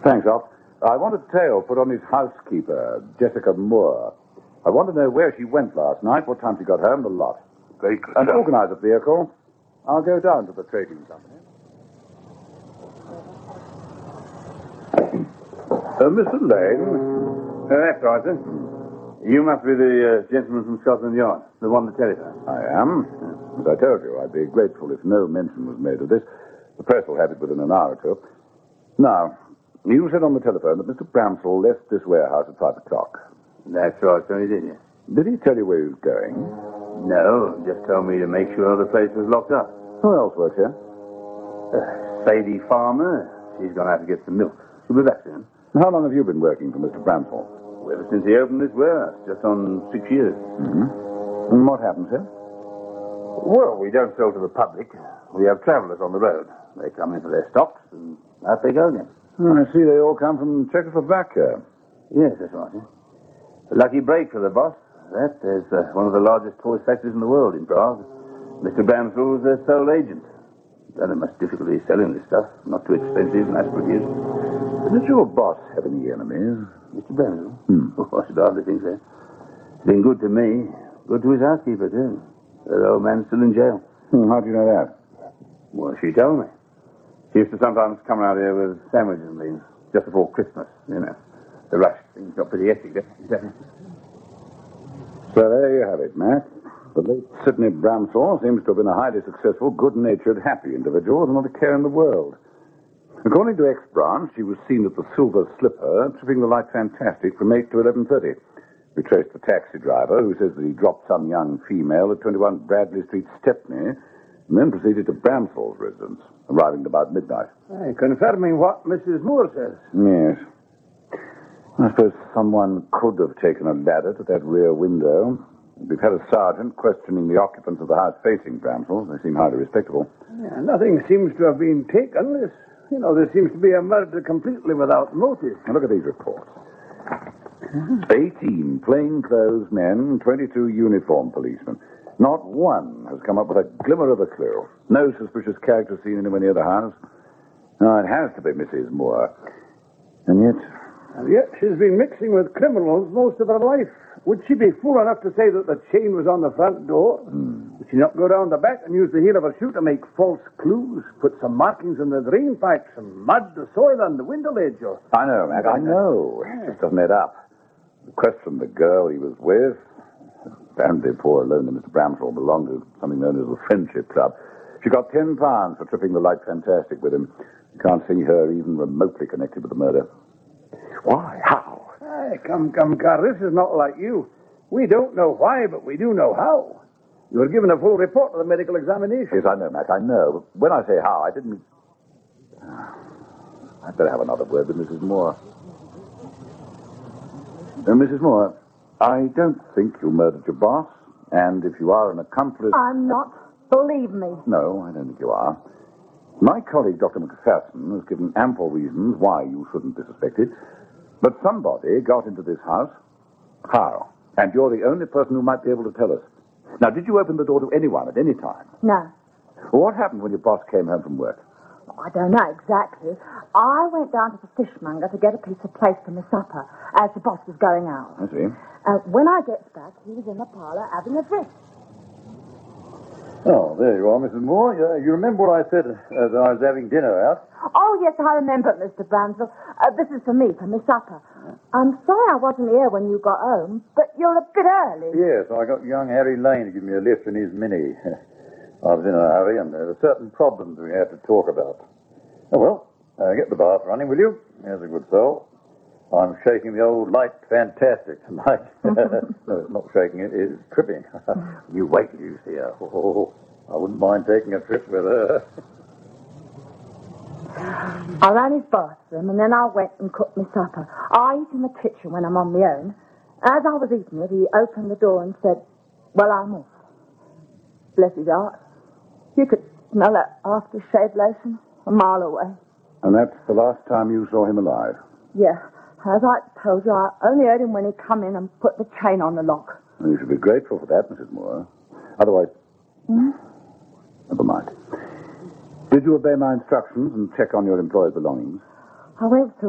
Thanks, Alf. I want a tale put on his housekeeper, Jessica Moore. I want to know where she went last night, what time she got home, the lot. Very good, And sir. organize a vehicle. I'll go down to the trading company. Mr. Lane. That's right, sir. You must be the gentleman from Scotland Yard, the one that telephoned. I am. As I told you, I'd be grateful if no mention was made of this. The press will have it within an hour or two. Now, you said on the telephone that Mr. Bramsall left this warehouse at 5 o'clock. That's right, sir, he did, yes. Did he tell you where he was going? No, just told me to make sure the place was locked up. Who else works here? Sadie Farmer, she's going to have to get some milk. She'll be back soon. How long have you been working for Mr. Bramsall? Ever since he opened this warehouse, just on 6 years. Mm-hmm. And what happens here? Well, we don't sell to the public. We have travellers on the road. They come in for their stocks, and out they go again. Oh, I see they all come from Czechoslovakia. Yes, that's right. Yeah. A lucky break for the boss. There's one of the largest toy factories in the world in Prague. Mr. Bramsall was their sole agent. Don't have much difficulty selling this stuff. Not too expensive, mass-produced. Does your boss have any enemies? Mr. Bramsall? Oh, I should hardly think so. He's been good to me. Good to his housekeeper, too. That old man's still in jail. How do you know that? Well, she told me. She used to sometimes come out here with sandwiches and things, just before Christmas, you know. The rush things got pretty hectic. So there you have it, Mac. The late Sidney Bramsall seems to have been a highly successful, good-natured, happy individual with not a care in the world. According to X-Branch, she was seen at the Silver Slipper, tripping the Light Fantastic from 8 to 11:30. We traced the taxi driver, who says that he dropped some young female at 21 Bradley Street, Stepney, and then proceeded to Bramsall's residence, arriving about midnight. Confirming what Mrs. Moore says. Yes. I suppose someone could have taken a ladder to that rear window. We've had a sergeant questioning the occupants of the house facing Bramsall's. They seem highly respectable. Yeah, nothing seems to have been taken. There seems to be a murder completely without motive. Now look at these reports. 18 plainclothes men, 22 uniformed policemen. Not one has come up with a glimmer of a clue. No suspicious character seen anywhere near the house. No, it has to be Mrs. Moore. And yet she's been mixing with criminals most of her life. Would she be fool enough to say that the chain was on the front door? Would she not go down the back and use the heel of her shoe to make false clues? Put some markings in the drain pipes, some mud, the soil on the window ledge, or... I know, Mac, I know. It just doesn't add up. The question the girl he was with... Apparently, poor lonely Mr. Bramsall belonged to something known as the Friendship Club. She got £10 for tripping the Light Fantastic with him. You can't see her even remotely connected with the murder. Why? How? Hey, come, Carl. This is not like you. We don't know why, but we do know how. You were given a full report of the medical examination. Yes, I know, Mac, I know. But when I say how, I didn't... I'd better have another word with Mrs. Moore. Mrs. Moore, I don't think you murdered your boss, and if you are an accomplice... I'm not. Believe me. No, I don't think you are. My colleague, Dr. McPherson, has given ample reasons why you shouldn't be suspected. But somebody got into this house. How? And you're the only person who might be able to tell us. Now, did you open the door to anyone at any time? No. What happened when your boss came home from work? I don't know exactly. I went down to the fishmonger to get a piece of plate for my supper as the boss was going out. I see. When I gets back, he was in the parlour having a drink. Oh, there you are, Mrs. Moore. You remember what I said as I was having dinner out? Oh, yes, I remember, Mr. Bramsall. This is for me, for my supper. I'm sorry I wasn't here when you got home, but you're a bit early. Yes, I got young Harry Lane to give me a lift in his Mini. I was in a hurry, and there were certain problems we had to talk about. Oh, well, get the bath running, will you? There's a good soul. I'm shaking the old Light Fantastic tonight. No, it's not shaking it, it's tripping. You wait till you see her. Oh, I wouldn't mind taking a trip with her. I ran his bathroom, and then I went and cooked my supper. I eat in the kitchen when I'm on my own. As I was eating it, he opened the door and said, "Well, I'm off." Bless his heart. You could smell that aftershave lotion a mile away. And that's the last time you saw him alive? Yeah. As I told you, I only heard him when he come in and put the chain on the lock. Well, you should be grateful for that, Mrs. Moore. Otherwise... Never mind. Did you obey my instructions and check on your employer's belongings? I went to